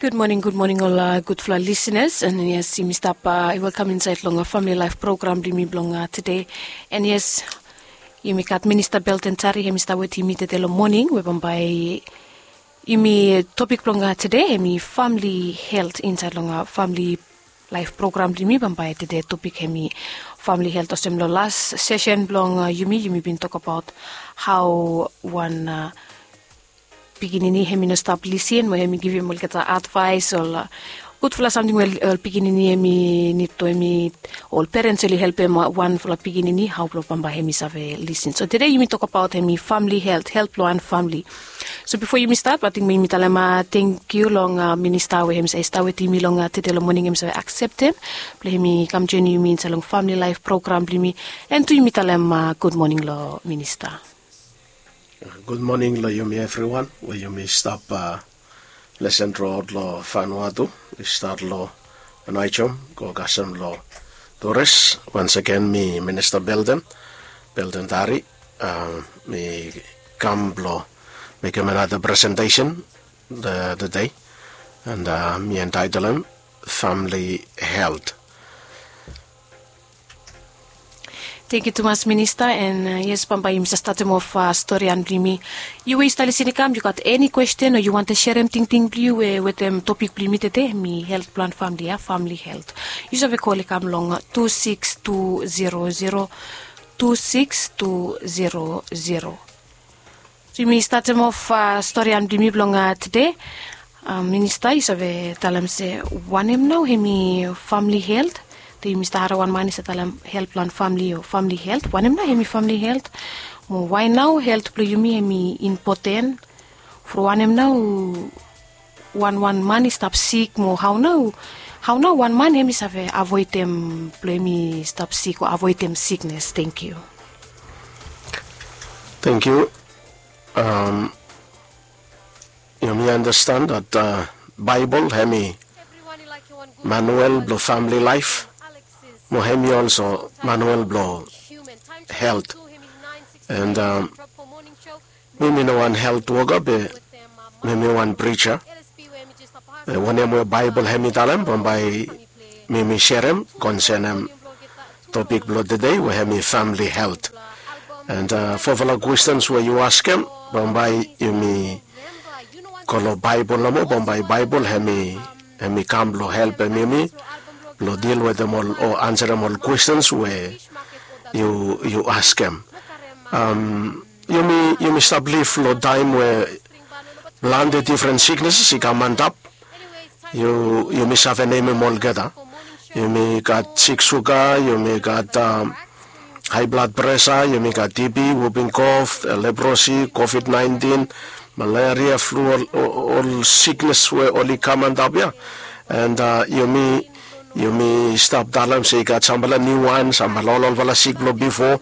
Good morning, all good floor listeners. And yes, Mr. Welcome inside Longa Family Life Program, Limi Blonga today. And yes, you make at Minister Belton Tari, Mr. Weti meet the morning, we by Imi topic Blonga today, Emi family health inside Longa Family Life Program, Limi by today topic Emi family health. Osemlo last session Blonga Yumi been talk about how one beginning hemi no stop listen, where hemi give him advice or good for something well beginning hemi need to hemi all parents really help him one for beginning how by hemi save listen. So today you talk about hemi family health and family. So before you start, I think me talama thank you long minister we him say start with me long today morning him say accept him. Play hemi come join you means along family life program me and to you talama good morning lo minister. Good morning, lo yumi everyone. We yumi stop lesson road lo Vanuatu. We start lo Anaichom go gasam lo Torres. Once again, me Minister Belden Tari. Me come lo make him another presentation the day, and me entitle him Family Health. Thank you too much, Minister. And yes, Pamba, you start them off story and blimi. You will start listening. You got any question or you want to share anything with them topic blimi today? Me health plan family, family health. You have a call come along 26200 26200. So you start them off story and blimi blong today. Minister, you have a tell them say one him now hemi family health. The Mr. Harawan man is at help plan family or family health. One na hemi family health. Why now health play you me important. For one now one man is stop sick. How now one man hemi save avoid them play me stop sick or avoid them sickness. Thank you. Thank you. You may understand that Bible hemi manual blo family life. Mohemi also manual blow health, and mimi no one health woga be mimi one preacher. One Bible hemi talam by mimi sherem concerning topic blood today we hemi family health, and for the questions where you ask him by me kolo Bible lamo by Bible hemi come blow help mimi. Lo deal with them all or answer them all questions where you ask them. You may stop live lo time where land the different sicknesses you come up. You may have a name all together. You may got sick sugar, you may got high blood pressure, you may got TB, whooping cough, leprosy, COVID-19, malaria, flu, all sickness where only come up, yeah. And you may stop dalam say got sambala new one, sambala all vala sick before.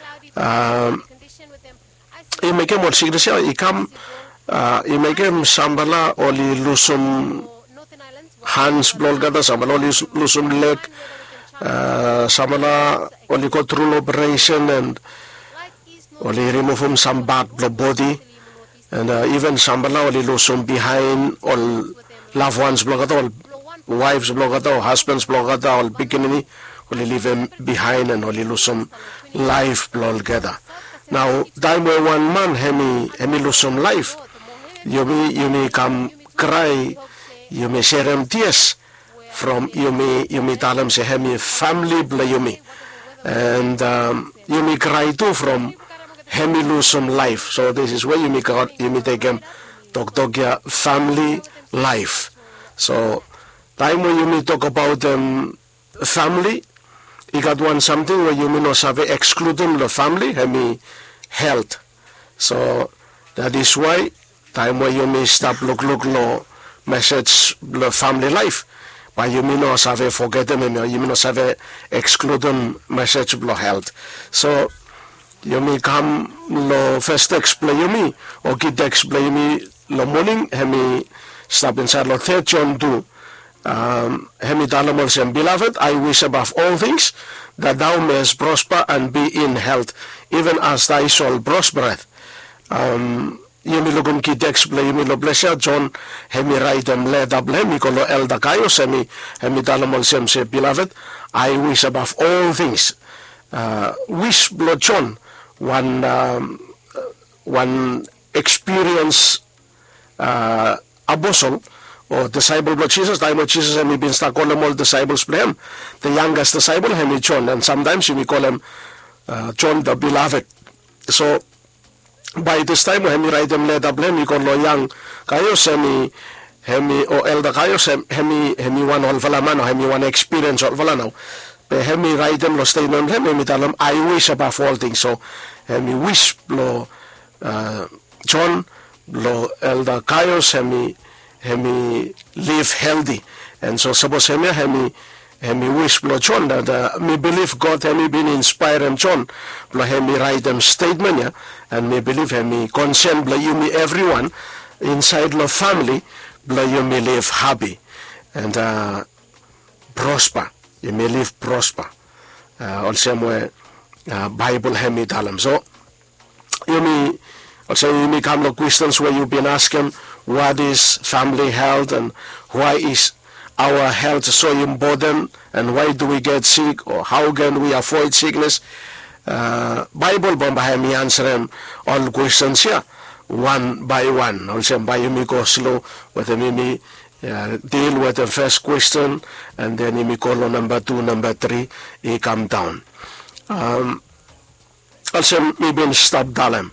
You make him all sickness, you come, you make him sambala only lusum hands blood gada, sambala only lusum leg, sambala only go through operation and only remove him some back body, and even sambala only lusum behind all loved ones blood all. Wives blogata or husbands blogata or beginning only leave them behind and only lose some life blogada. Now time where one man hemi lose some life, you may come cry, you may share them tears from you may tell them say hemi family bla you may, and you may cry too from hemi lose some life. So this is where you may take him talk family life. So time when you may talk about family, you got one something where you may not have exclude them the family, hemi health. So that is why time where you may stop look lo message the family life, but you may not have forget them, you may not have exclude them message lo health. So you may come lo first explain you me or get explain me lo morning hemi stop inside lo 3 John 2. Beloved, I wish above all things that thou mayest prosper and be in health, even as thy soul prospereth. yumi lugum ki text ble yumi lo blesya John hemi write them led up hemi kolo elda kayos hemi dalamol sem se beloved I wish above all things wish blo John one experience apostle or disciple of Jesus, time of Jesus, and we been stuck call them all disciples for him. The youngest disciple, him John, and sometimes we call him John the beloved. So by this time, when we write them led up him, we call lo young kayos hemi o elder kayos hemi one all valaman or hemi one experience all valano. Hemi write them lo statement hemi tell them I wish above all things. So hemi wish lo John lo elder kayos hemi live healthy, and so suppose hemi wish blo John that me believe God hemi been inspired and John blo hemi write them statement ya, and me believe hemi concern blo you me everyone inside the family blo you me live happy and prosper, you may live prosper. Also Bible hemi talam so you me. Also, you may come to questions where you've been asking what is family health and why is our health so important and why do we get sick or how can we avoid sickness. Bible bomba me answer them all questions here one by one. Also, by you go slow with the me deal with the first question and then you call on number 2, number 3, you come down. Also, me been stop dalem.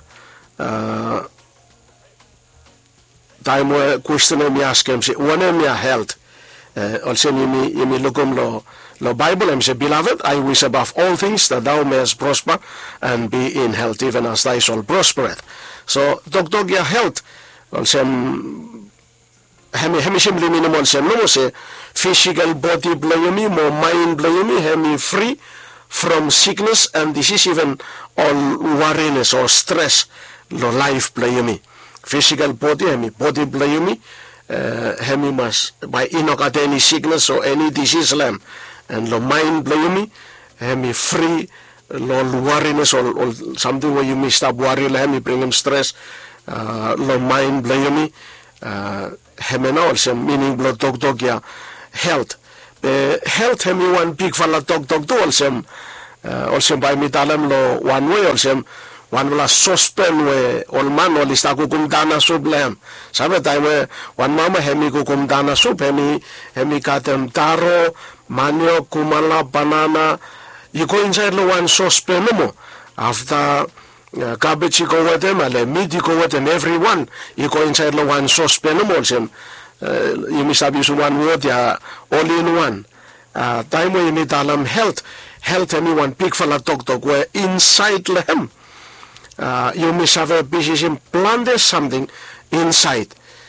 Time where question me ask him say one me health also me lookum lo Bible him say beloved I wish above all things that thou mayest prosper and be in health even as thy soul prospereth. So dog your health also hemi simply mean also no say physical body blayumi more mind blayumi hemi free from sickness and disease even all worriness or stress lo life blayumi physical body hemi body blayumi hemi mas by inokat any sickness or any disease lam and lo mind blayumi hemi free lo worriness or something where you may stop worry hemi bring him stress lo mind blayumi hemi na also meaning blo dog ya health health hemi one big fella dog also by me talam lo one way also one wala sospen we all man all is kukum dana soup lam sabe time one mama hemi kukum dana soup hemi katem taro manio kumala banana you go inside lo one sospen mo after cabbage you go with them and meat you go with them everyone you go inside lo one sospen mo you miss abuse one word ya all in one time we need alam health hemi one big fella dog where inside lehem you must have a business implanted something inside.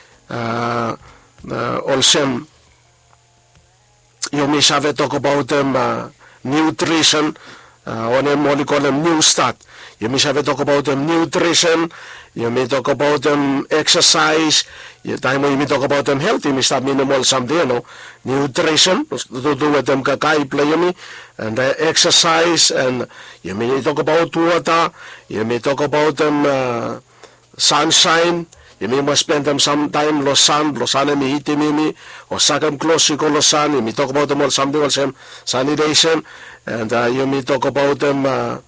Also, you must have a talk about them nutrition, or them what you call them new start. You must have a talk about them nutrition. You may talk about them exercise. Time when you may talk about them health, you must have minimal something, you know, nutrition to do with them kakai play me and exercise, and you may talk about water. You may talk about them sunshine. You may must spend them some time lo sun me heat me or second close you call sun. You may talk about them all something else sanitation, and you may talk about them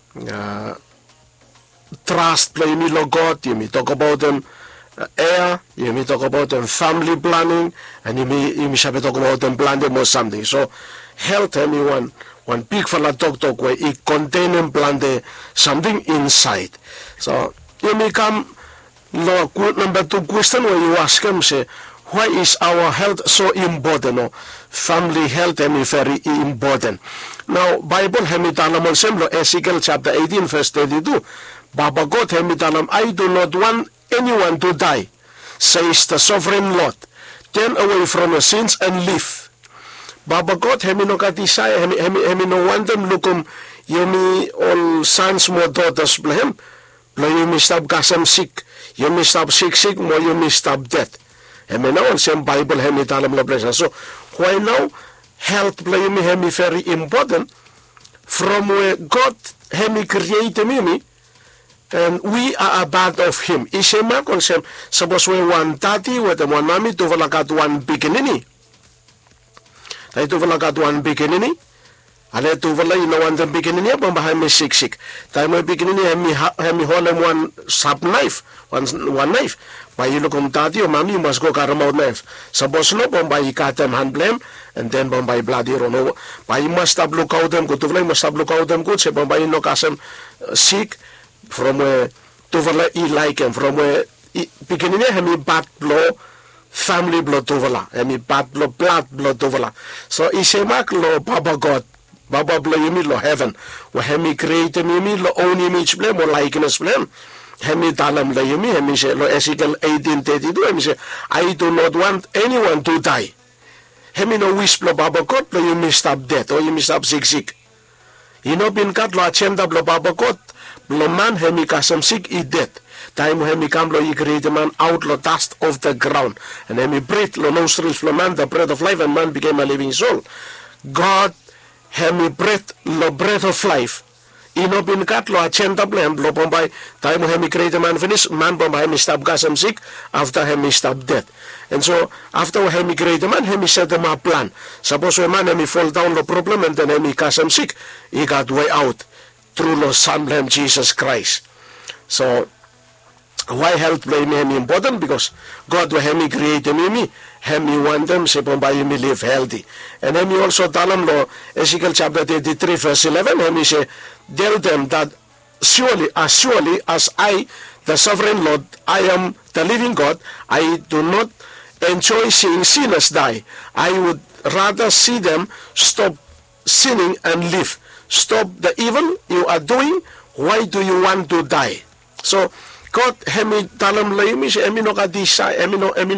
trust play me lo God. You may talk about them air. You may talk about them family planning, and you may talk about them planning or something. So health anyone one big fella talk where it contain and plan something inside. So you may come number 2 question where you ask him say why is our health so important or family health very important. Now Bible hemitalam semlo Ezekiel chapter 18 verse 32 Baba God hemitalam I do not want anyone to die, says the sovereign Lord. Turn away from your sins and live. Baba God heminokatisay hemino want them lukum yumi all sons more daughters blehem you may stop gasam sick, you may stop sick more you may stop death. Hemino same Bible hemitalam la blessa. So why now health play me hemi very important from where God hemi created me and we are a part of him. Isema konsem sabos we one tati with one mami to valakat one bikinini. Tai to valakat one bikinini. Ale to vala ina one the bikinini pambahay me siksik. Tai mo bikinini hemi holem one sharp knife, one knife. Pailukom tati o mami must go karamaw knife. Sabos no pambay katem hand blame and then pambay bloody rono. Pai must have look out them go to vala must have look out them good se pambay no kasem sick. From where Tovala I like him, from where beginning hemi bad blow, family blood Tovala, hemi bad blood, blood Tovala. So isemak lo Baba God, Baba blow yumi lo heaven, where hemi create yumi lo own image blame or likeness blame. Hemi talam lo yumi, hemi say lo Ezekiel 18:32, hemi say, I do not want anyone to die. Hemi no wish lo Baba God lo yumi stop death or yumi stop sick. Ino pinkat lo achenda lo Baba God. Lo man hemi kasam sick I death. Time hemi kam lo I create man out lo dust of the ground. And hemi breathe lo nostrils lo man the breath of life and man became a living soul. God hemi breath lo breath of life. Ino binkat lo achenta blem lo bombay. Time hemi create man finish man bombay hemi stop kasam sick after hemi stop death. And so after hemi create man hemi set them a plan. Suppose when man hemi fall down lo problem and then hemi kasam sick. He got way out. Through the Son of Jesus Christ. So, why health play me important? Because God will hemi create me, hemi want them, say by me live healthy. And hemi also tell them, Ezekiel chapter 33, verse 11, hemi say, tell them that surely as I, the sovereign Lord, I am the living God, I do not enjoy seeing sinners die. I would rather see them stop sinning and live. Stop the evil you are doing. Why do you want to die? So God hemi talam laymi hemi no kadisa hemi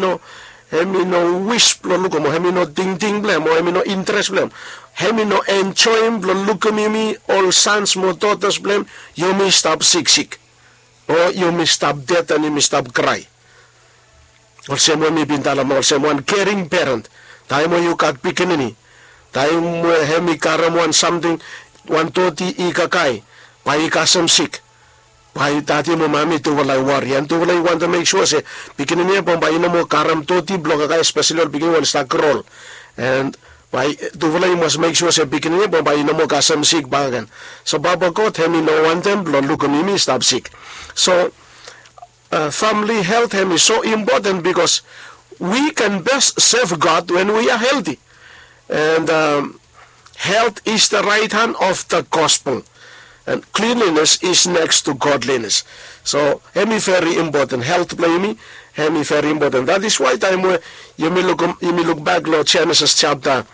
no wish blo luko mo hemi no ding blem mo hemi no interest blem hemi no enjoy blo luko mi all sons mo daughters blem you may stop sick or you may stop death and you may stop cry. Or someone may be talam or someone caring parent. Tayo mo you kat pikinini. Tayo mo hemi karam one something. One toti ikakai, pai kasam sick. Pai tati mo mami to walay worry. And to walay want to make sure say, bikinin niya pong pai mo karam toti bloga kay especially bikinin wal stag roll. And pai to walay must make sure say bikinin niya pong pai mo kasam sick bagan. So Baba God hemi no one them blood look me stop sick. So family health hemi is so important because we can best serve God when we are healthy. And health is the right hand of the gospel. And cleanliness is next to godliness. So, hemi very important. Health play me, hemi very important. That is why time you may look back Lord Genesis chapter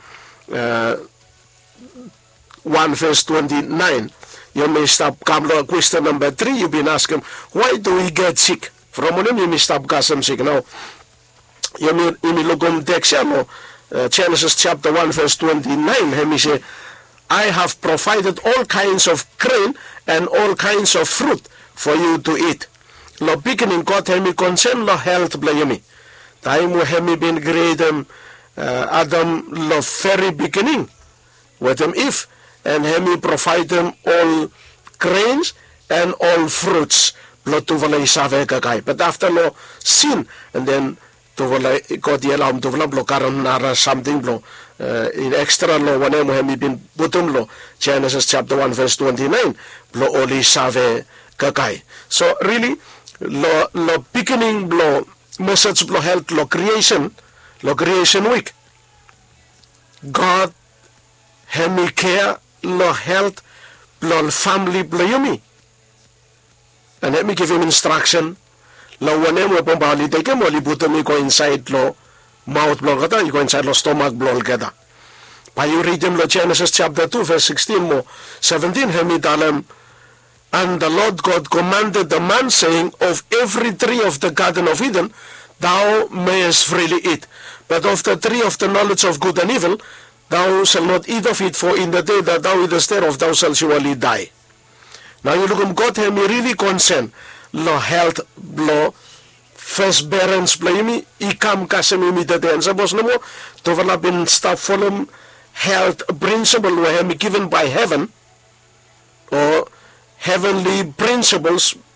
1 verse 29. You may stop come question number 3. You've been asking, why do we get sick? From when you may stop gasm sick. Now, you may look on text Genesis chapter 1 verse 29, hemi say, I have provided all kinds of grain and all kinds of fruit for you to eat. Lo beginning God hemi concern lo health blayemi. Tayo mo hemi bin create Adam lo very beginning with them if and hemi provide them all grains and all fruits. Lo to valay save kakay. But after lo sin and then to wala God yalam to wala blo karon nara something blo in extra lo wane mo hemi bin butum lo Genesis chapter 1 verse 29 blo oli save kakay. So really lo beginning blo message blo health lo creation week. God hemi care lo health blo family blo yumi. And let me give him instruction. Lo wane mo pong bali teke mo libuto mi ko inside lo mouth blow kata, you go inside lo stomach blow kata. Pa you read him lo Genesis chapter 2 verse 16 mo 17 hemi talem, and the Lord God commanded the man saying, of every tree of the garden of Eden thou mayest freely eat, but of the tree of the knowledge of good and evil thou shalt not eat of it, for in the day that thou eatest thereof thou shalt surely die. Now you look God hemi really concerned lo health lo first parents play me ikam kasemi mi deten sabos namo to developing stuff for them health principle were given by heaven or heavenly principles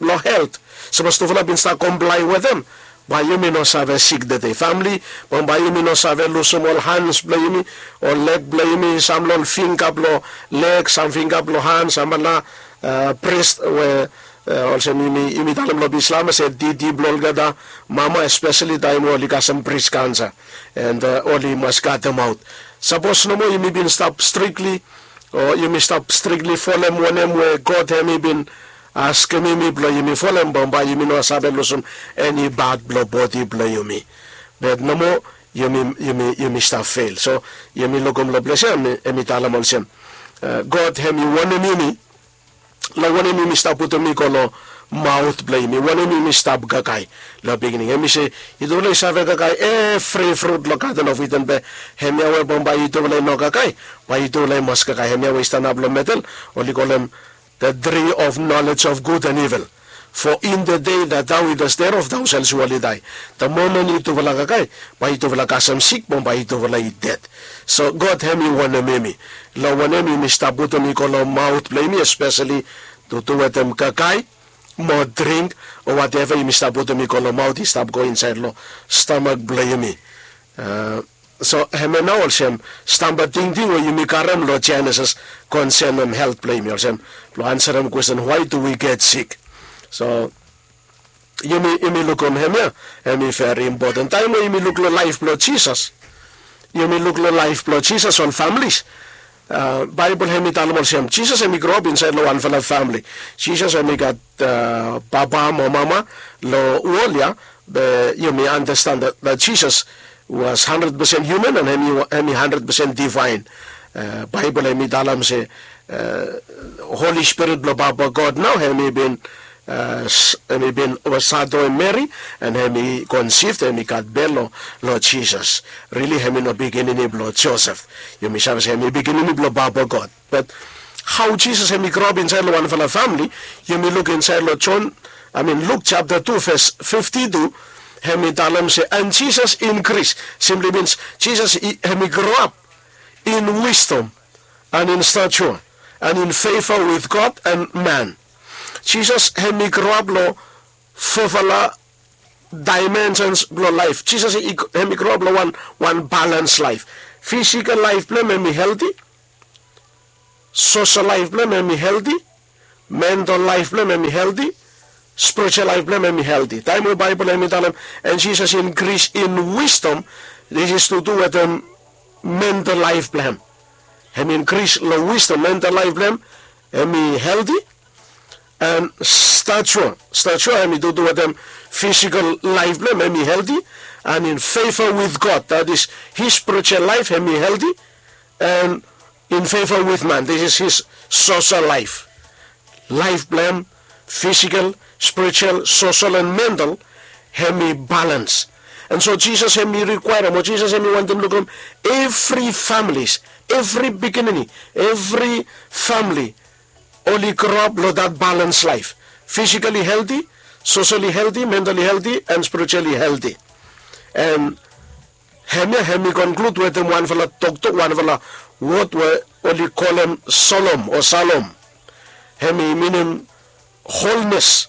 blo health. Supposed to bin sta comply with them. Ba yumi no save sick the day family, ba yumi no save lusum all hands blo yumi, or leg blo yumi, some lol finger blo leg, some finger blo hands, some la priest where also yumi talam lo Islam said di blol gada mama especially time oli kasam priest cancer and oli must cut them out. Suppose no mo yumi bin stop strictly or yumi stop strictly follow them where God hemi bin ask me blo yumi follow bomba yumi no sabe lusum any bad blow body blo yumi. But no mo yumi stop fail. So yumi logom lo bless yumi talam also God hemi one yumi la wane mi stop puto mi kolo mouth play mi wane mi stop gakai la beginning hemi se ito le save gakai free fruit lo katan of it be hemi awe bomba ito le no gakai ba ito le mas gakai hemi awe stand up lo metal oli kolem the tree of knowledge of good and evil. For in the day that thou eatest thereof thou shalt surely die. The moment ito wala gakai ba ito wala kasam sick bomba ito wala eat dead. So God hemi wane mimi la wane mi stop puto mi kolo mouth play me especially to with them kakai more drink or whatever you stop puto mi kolo mouth stop go inside lo stomach play me so hemi na olsem stamba ting o yumi karam lo Genesis concern health play me olsem lo answer question why do we get sick. So yumi look on hemi very important time yumi look lo life lo Jesus. You may look like life blood Jesus on families. Bible hemi talmol sem Jesus hemi grow up inside lo one family. Jesus hemi got papa mama lo uolia. You may understand that Jesus was 100% human and hemi 100% divine. Bible hemi talam se Holy Spirit lo Baba God now hemi been was Sado and Mary and hemi conceived hemi got bello Lord Jesus. Really hemi no beginning of Lord Joseph. You may say hemi beginning of Lord Baba God. But how Jesus hemi grow up inside one of our family, you may look inside Lord Luke chapter 2 verse 52, hemi talam say, and Jesus increased. Simply means Jesus hemi grow up in wisdom and in stature and in favor with God and man. Jesus hemi grow up lo fovala dimensions lo life. Jesus hemi grow up lo one balanced life. Physical life plan hemi healthy, social life plan hemi healthy, mental life plan hemi healthy, spiritual life plan hemi healthy. Time of Bible hemi talam and Jesus increase in wisdom. This is to do with the mental life plan. Hemi increase lo wisdom mental life plan hemi healthy. And stature hemi do with them physical life hemi healthy and in favor with God, that is his spiritual life hemi healthy and in favor with man, this is his social life plan, physical, spiritual, social and mental hemi balance. And so Jesus hemi require what Jesus hemi want them to look every families, every beginning, every family only grow up that balanced life. Physically healthy, socially healthy, mentally healthy, and spiritually healthy. And hemi conclude with them one fella talk to one fella what we only call them Solom or Salom. Hemi meaning wholeness.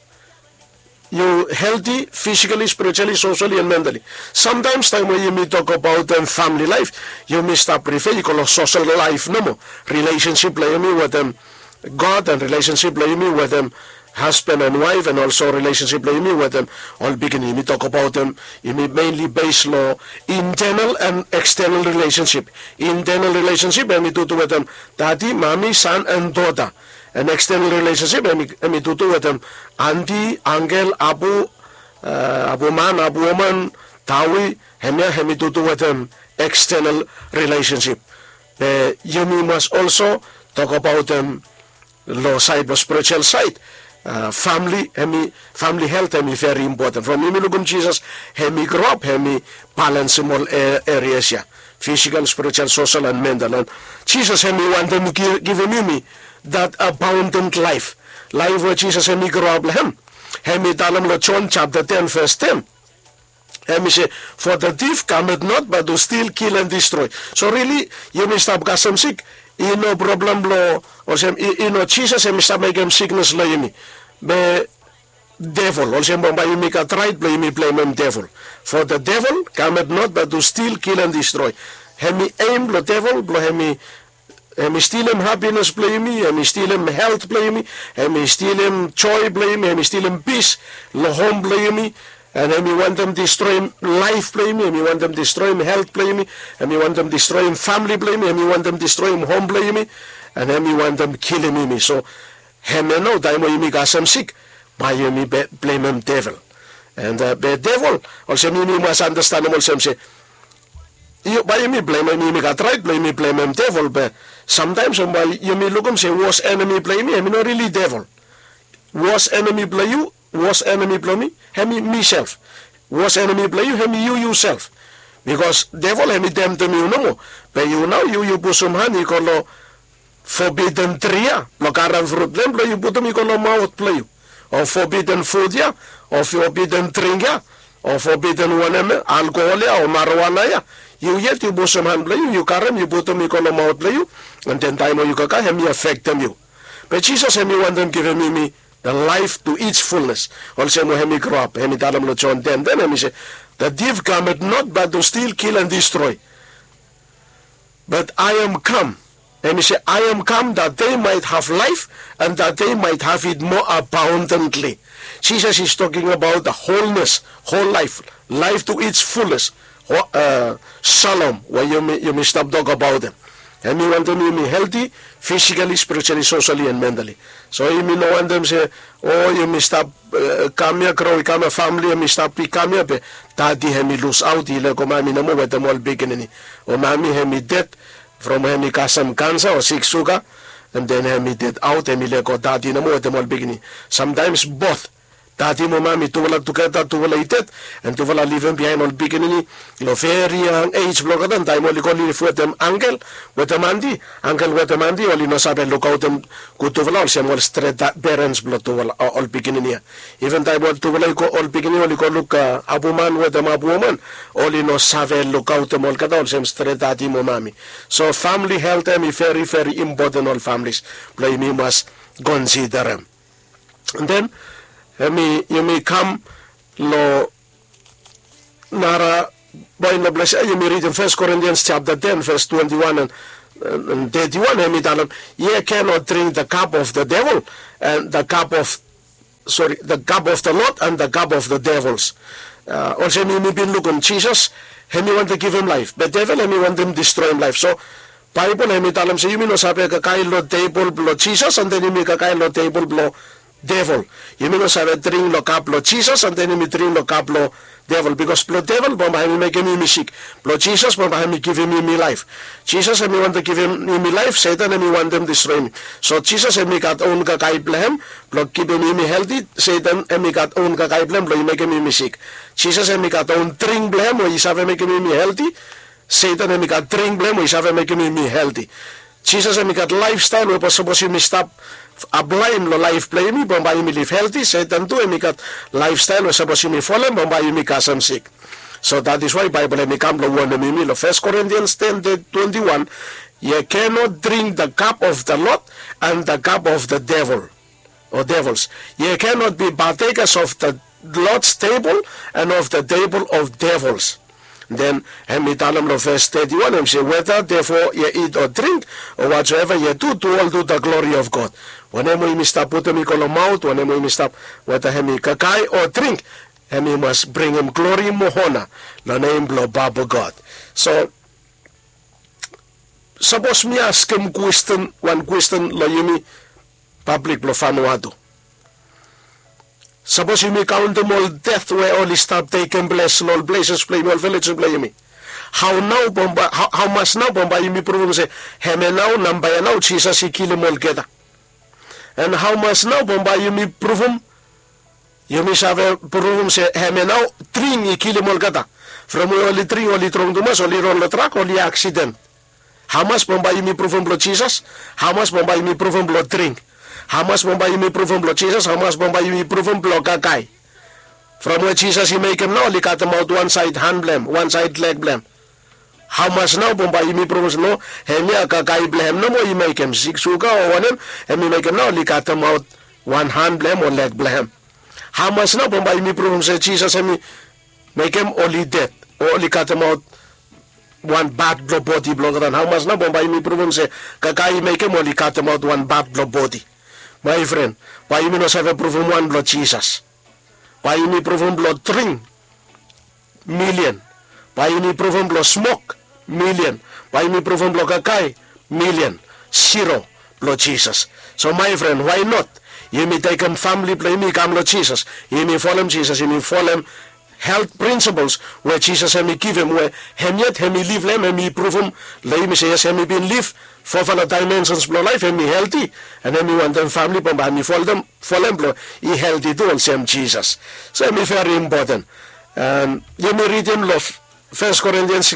You healthy physically, spiritually, socially, and mentally. Sometimes time when you may talk about family life, you may stop refer you call social life no more. Relationship like me with them God and relationship like me with them husband and wife and also relationship like me with them all beginning. You talk about them, you may mainly base law internal and external relationship. Internal relationship and we do with them daddy, mommy, son and daughter. An external relationship and we do with them auntie, uncle, abu man, abu woman, tawi, hemi do with them external relationship. You must also talk about them low side or spiritual side. Family health hemi very important. From hemi look Jesus hemi grow up hemi balance in all areas here. Physical, spiritual, social and mental. And Jesus hemi want them to give me that abundant life. Life where Jesus hemi grow up him. Hemi talam lo John chapter 10 verse 10. Hemi say, for the thief cometh not but to steal, kill and destroy. So really you may stop kasam sick. No problem lo or Jesus hemi stop make him sickness lo yemi. Be devil. Also bomba yumi ka tried blo yumi blame him devil. For the devil cometh not but to steal, kill and destroy. Hemi aim blo devil blo hemi steal him happiness blo yumi, hemi steal him health blo yumi, hemi steal him joy blo yumi, hemi steal him peace lo home blo yumi. And him you want them destroy him life blame him, you want them destroy him health blame me, and you want them destroy him family blame me, and you want them destroy him home blame me, and him you want them kill him. So him no daimo yumi gasam sick, by yumi blame him devil. And be devil also yumi must understand him also say you by yumi blame him yumi got right blame him devil, but sometimes yumi look him say worst enemy blame me, I mean not really devil. Worst enemy blame you. Was enemy blame me? Hemi myself. Was enemy blame you? Hemi you yourself. Because devil hemi them to me no more. But you know you put some honey kolo forbidden tree ya. Lo karan fruit them play you put them kolo mouth play you. Or forbidden food ya. Or forbidden drink ya. Or forbidden whatever alcohol ya or marijuana ya. You yet you put some hand play you karam you put them kolo mouth play you. And then time you kaka hemi affect them you. But Jesus hemi want them give me the life to its fullness. Also, hemi grow up. Hemi talam lo John 10. Then hemi say, the thief cometh not but to steal, kill, and destroy. But I am come. Hemi say, I am come that they might have life and that they might have it more abundantly. Jesus is talking about the wholeness, whole life, life to its fullest. Shalom, where you may stop talk about them. And we want them to be healthy, physically, spiritually, socially, and mentally. So you may want them say, oh, you may stop come here, grow, come a family, you may stop come here, but daddy hemi lose out, he like mami namo with them all beginning. Or mami hemi dead from hemi kasam cancer or sick sugar, and then hemi dead out, hemi like daddy namo with them all beginning. Sometimes both. Daddy mo mami tuwala together, tuwala itet, and tuwala leave behind all beginning. Lo very young age block them, time only call live with them uncle, with them Andy, uncle with them Andy, only no sabe look out them go tuwala, all same all straight parents block tuwala all beginning here. Even time all tuwala all beginning, only call look abu man with them abu woman, only no sabe look out them all kada, all same straight daddy mo mami. So family health them is very, very important, all families. Play me must consider them. And then, you may come lo nara by the blessing. You may read in 1 Corinthians chapter 10 verse 21 and 31. Hemi talam ye cannot drink the cup of the devil and the cup of the Lord and the cup of the devils. Also you may be looking Jesus. Hemi want to give him life. The devil hemi want him destroy him life. So Bible hemi talam say you may no sabi kakain lo table blow Jesus and then you may kakain lo table blow devil. You may not have a drink lo kaplo Jesus and then you may drink lo kaplo devil because plo devil bomba him make me sick. Plo Jesus bomba him give him me life. Jesus him want to give him me life. Satan him want them destroy me. So Jesus him got own kakai blem. Plo keep him me healthy. Satan him got own kakai blem. Plo make me sick. Jesus him got own drink blem. Or is have make me healthy. Satan him got drink blem. Or is have make me healthy. Jesus him got lifestyle. We supposed to stop. A blind lo life play me, bomba you me live healthy, Satan too, me got lifestyle, was supposed to me fallen, bomba you me kasam sick. So that is why Bible me come lo one me lo 1 Corinthians 10:21, ye cannot drink the cup of the Lord and the cup of the devil, or devils. Ye cannot be partakers of the Lord's table and of the table of devils. Then hemi talam lo verse 31, him say, whether therefore ye eat or drink, or whatsoever ye do all do the glory of God. Whenever you stop put him in mouth, whenever you stop whether hemi kakai or drink, hemi must bring him glory mohona, the name lo Baba God. So suppose me ask him one question lo yumi public lo fanuado. Suppose you may count them all death where all stop taking place and all places play all villages play me. How now bomba how much now bomba you may prove say heme now nambaya now Jesus he kill him all together. And how much now bomba you may prove him you may have prove him say heme now three he kill him all together. From only three only trong dumas only roll the truck only accident. How much bomba you may prove him blood Jesus? How much bomba you may prove him blood drink? How much bomba you may prove him blood Jesus? How much bomba you may prove him blood kakai? From where Jesus he make him now, he cut him out one side hand blame, one side leg blame. How much now bomba you may prove him no? Henya kakai blame no more you make him 6 sugar or one him, and you make him now, he cut him out one hand blame or leg blame. Hamas na bomba imi prove say Jesus emi make him only dead. Only cut him out one bad blood body blood than how much na bomba imi prove say kakai make him only cut him out one bad blood body. My friend, why you not have a prove one blood Jesus? Why you need prove blood 3 million? Why you need prove blood smoke million? Why you need prove blood kakai million? 0 blood Jesus. So my friend, why not? You may take him family play me come Lord Jesus. You may follow him Jesus. You may follow him health principles where Jesus hemi give him where him yet hemi live them hemi prove him. Let me say yes hemi been live for the dimensions blow life hemi healthy and hemi want them family but hemi follow them blow he healthy too and same Jesus. So hemi very important. You may read him love 1 Corinthians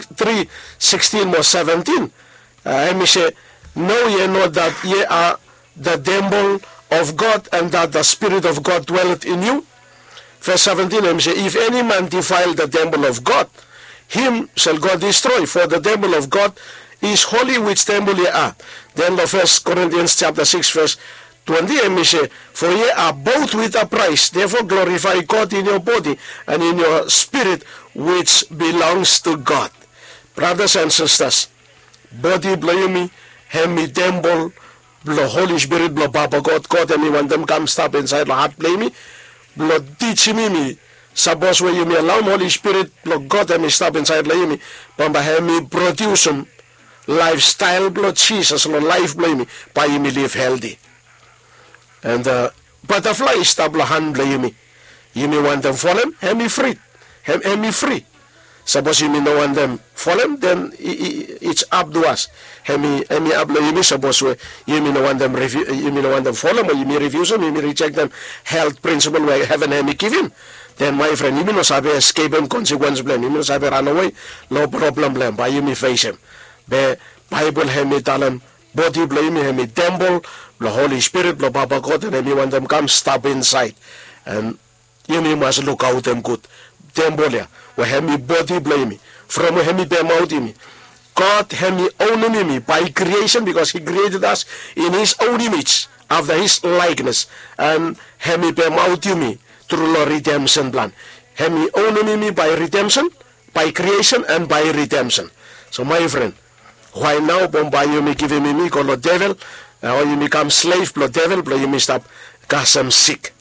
3:16 or 17. Hemi say know ye not that ye are the temple of God and that the Spirit of God dwelleth in you. Verse 17, him say, if any man defile the temple of God, him shall God destroy, for the temple of God is holy, which temple ye are. Then the 1 Corinthians chapter 6, verse 20, him say, for ye are bought with a price, therefore glorify God in your body and in your spirit, which belongs to God. Brothers and sisters, body blamey, hemi temple, the Holy Spirit, the Papa God, and when them come stop inside the heart blamey, Lord, teach me. Suppose when you may allow Holy Spirit, Lord God, and me stop inside me, but by me produce some lifestyle, Lord Jesus, Lord life, blame me, by me live healthy. And butterfly stop the hand, blame me. You may want them for them, have me free. Have me free. Suppose you may not want them for them, then it's up to us. Hemi ablo you may suppose you may not want them you may not want them for them, or you may refuse them, you may reject them. Health principle where heaven hemi given. Then my friend, you may not have escape him consequence blame. You may not have run away, no problem blame. But you may face him. The Bible hemi talam body blame hemi temple, the Holy Spirit, the Papa God, and hemi want them come stop inside. And you may must look out them good. Temple ya. Where hemi body blame me, from where hemi be mouth me. God hemi own me by creation because he created us in his own image, after his likeness, and hemi be mouth me through the redemption plan. Hemi own me by redemption, by creation, and by redemption. So my friend, why now bomba you me give me call the devil, or you become slave, the devil, you me stop, cause I'm sick.